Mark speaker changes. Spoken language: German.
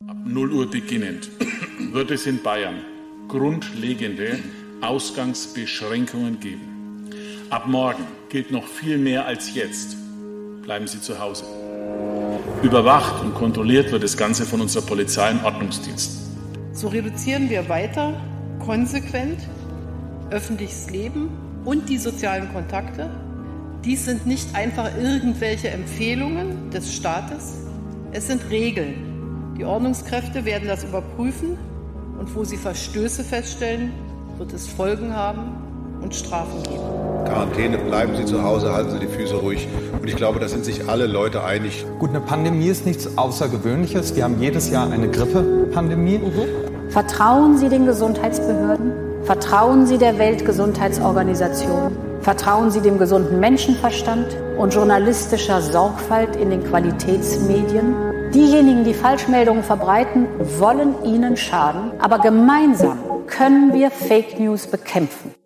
Speaker 1: Ab 0 Uhr beginnend wird es in Bayern grundlegende Ausgangsbeschränkungen geben. Ab morgen gilt noch viel mehr als jetzt. Bleiben Sie zu Hause. Überwacht und kontrolliert wird das Ganze von unserer Polizei und Ordnungsdienst.
Speaker 2: So reduzieren wir weiter konsequent öffentliches Leben und die sozialen Kontakte. Dies sind nicht einfach irgendwelche Empfehlungen des Staates, es sind Regeln. Die Ordnungskräfte werden das überprüfen und wo sie Verstöße feststellen, wird es Folgen haben und Strafen geben.
Speaker 3: Quarantäne, bleiben Sie zu Hause, halten Sie die Füße ruhig. Und ich glaube, da sind sich alle Leute einig.
Speaker 4: Gut, eine Pandemie ist nichts Außergewöhnliches. Wir haben jedes Jahr eine Grippe-Pandemie.
Speaker 5: Vertrauen Sie den Gesundheitsbehörden? Vertrauen Sie der Weltgesundheitsorganisation? Vertrauen Sie dem gesunden Menschenverstand und journalistischer Sorgfalt in den Qualitätsmedien? Diejenigen, die Falschmeldungen verbreiten, wollen Ihnen schaden. Aber gemeinsam können wir Fake News bekämpfen.